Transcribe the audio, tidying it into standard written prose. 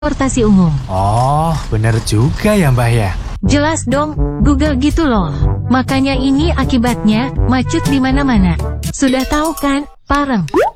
transportasi umum. Oh, bener juga ya Mbah ya. Jelas dong, Google gitu loh. Makanya ini akibatnya, macet di mana-mana. Sudah tahu kan, Pareng?